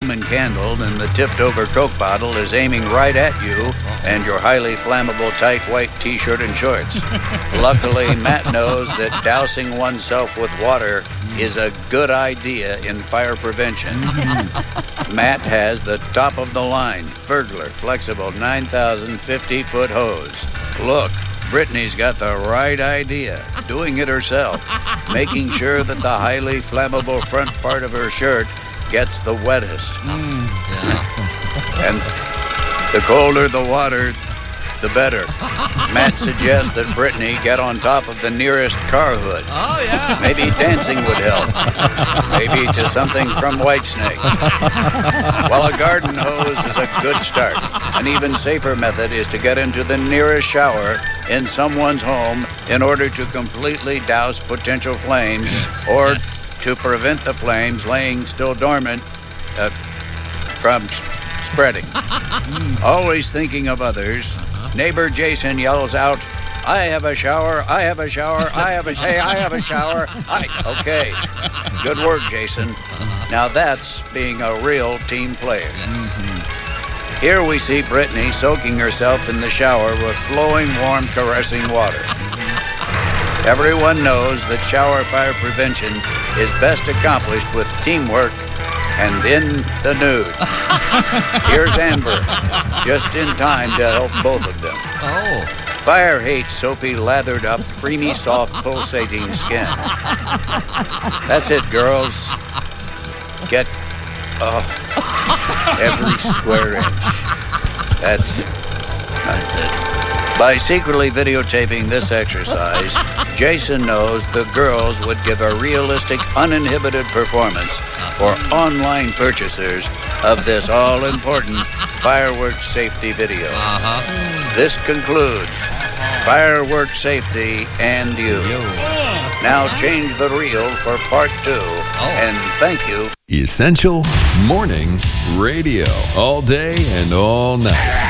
Roman candle in the tipped-over Coke bottle is aiming right at you and your highly flammable tight white T-shirt and shorts. Luckily, Matt knows that dousing oneself with water is a good idea in fire prevention. Matt has the top-of-the-line Fergler Flexible 9,000 50-foot hose. Look, Brittany's got the right idea, doing it herself, making sure that the highly flammable front part of her shirt gets the wettest. And the colder the water, the better. Matt suggests that Brittany get on top of the nearest car hood. Oh, yeah. Maybe dancing would help. Maybe to something from Whitesnake. While a garden hose is a good start, an even safer method is to get into the nearest shower in someone's home in order to completely douse potential flames or to prevent the flames laying still dormant from spreading. Always thinking of others, neighbor Jason yells out, "I have a shower, I have a shower, I have a shower. Okay, good work, Jason. Now that's being a real team player." Here we see Brittany soaking herself in the shower with flowing, warm, caressing water. Everyone knows that shower fire prevention is best accomplished with teamwork and in the nude. Here's Amber, just in time to help both of them. Oh. Fire hates soapy, lathered up, creamy, soft, pulsating skin. That's it, girls. Get every square inch. That's it. By secretly videotaping this exercise, Jason knows the girls would give a realistic, uninhibited performance for online purchasers of this all-important fireworks safety video. This concludes Fireworks Safety and You. Now change the reel for part 2, and thank you. Essential Morning Radio. All day and all night.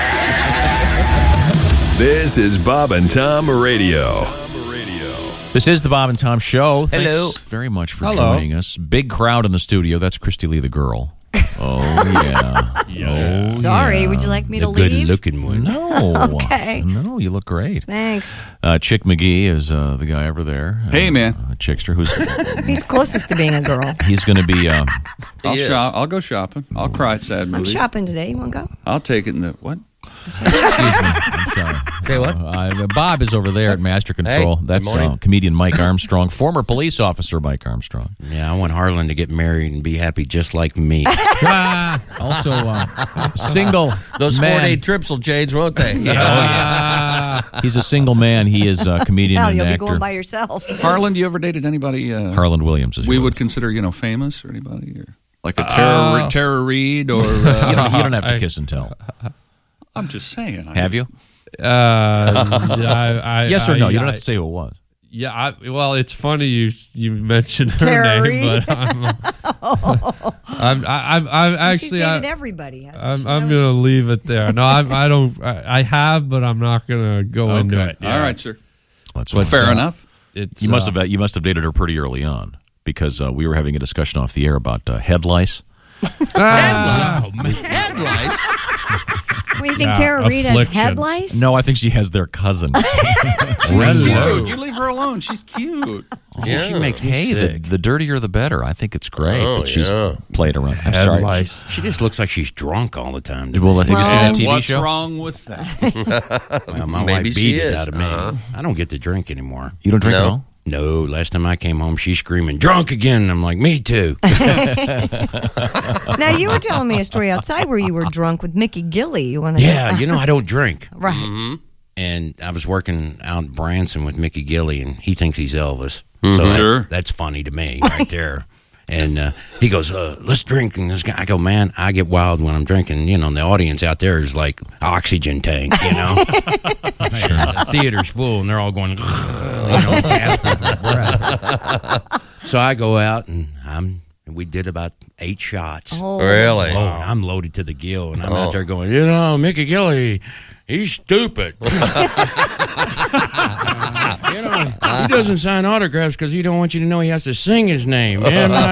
This is Bob and Tom Radio. This is the Bob and Tom Show. Hello. Thanks very much for joining us. Big crowd in the studio. That's Christy Lee, the girl. Oh, yeah. Sorry, would you like me to leave? Good-looking one. No. Okay. No, you look great. Thanks. Chick McGee is the guy over there. Hey, man. Chickster, who's... He's closest to being a girl. He's going to be... I'll go shopping. I'll cry at sad I'm movies. shopping today. You want to go? I'll take it in the... What? Excuse me. I'm sorry. Say what? Bob is over there at Master Control. Hey, that's good morning. comedian Mike Armstrong, former police officer Mike Armstrong. Yeah, I want Harlan to get married and be happy just like me. Also, single Those man. 4-day trips will change, won't they? He's a single man. He is a comedian Hell, and you'll an be actor. going by yourself. Harlan, you ever dated anybody Harlan Williams is we yours. would consider, famous or anybody? Or like a Tara Reid or... You don't have to kiss and tell. I'm just saying. Have you? Yes or no? You don't have to say who it was. Yeah, well, it's funny you mentioned her Tara name, Reid. but I'm actually She's dated everybody. hasn't I'm she? going to leave it there. No, I don't. I have, but I'm not going to go into it. All right, sir. That's Fair enough. It's, You must have dated her pretty early on because we were having a discussion off the air about head lice. Head lice. What do you think Tara Reid has afflictions. head lice? No, I think she has their cousin. Cute. You leave her alone. She's cute. Yeah. She makes me Hey, sick. the dirtier the better. I think it's great that she's played around. I'm head sorry. lice. She just looks like she's drunk all the time. to me. Well, have you seen that And TV what's show? wrong with that? Well, my Maybe wife she beat it is. out of me. I don't get to drink anymore. You don't drink No. at all? No, last time I came home, she's screaming, "Drunk again!" I'm like, "Me too." Now, you were telling me a story outside where you were drunk with Mickey Gilley. You want to? Yeah, I don't drink. Right. And I was working out in Branson with Mickey Gilley, and he thinks he's Elvis. Sure. That's funny to me right there. And he goes, let's drink. And this guy, I go, man, I get wild when I'm drinking. And the audience out there is like oxygen tank, The theater's full, and they're all going, gasping for breath. So I go out, and we did about 8 shots. Oh. Really? Oh, I'm loaded to the gill, and I'm out there going, Mickey Gilley, he's stupid. He doesn't sign autographs because he don't want you to know he has to sing his name, man.